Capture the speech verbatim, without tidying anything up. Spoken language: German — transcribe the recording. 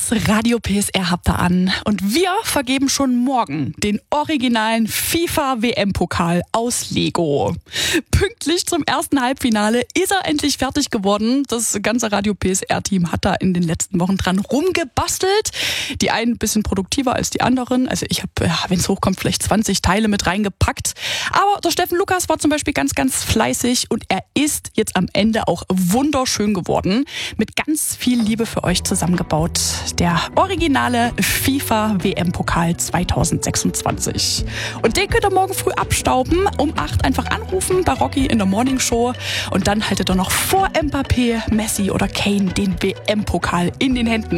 Das Radio P S R habt ihr an und wir vergeben schon morgen den originalen FIFA-W M-Pokal aus Lego. Pünktlich zum ersten Halbfinale ist er endlich fertig geworden. Das ganze Radio P S R-Team hat da in den letzten Wochen dran rumgebastelt. Die einen ein bisschen produktiver als die anderen. Also ich habe, ja, wenn es hochkommt, vielleicht zwanzig Teile mit reingepackt. Aber der Steffen Lukas war zum Beispiel ganz, ganz fleißig und er ist jetzt am Ende auch wunderschön geworden. Mit ganz viel Liebe für euch zusammengebaut. Der originale FIFA-W M-Pokal zweitausendsechsundzwanzig. Und den könnt ihr morgen früh abstauben. Um acht einfach anrufen bei Rocky in der Morning Show. Und dann haltet ihr noch vor Mbappé, Messi oder Kane den W M-Pokal in den Händen.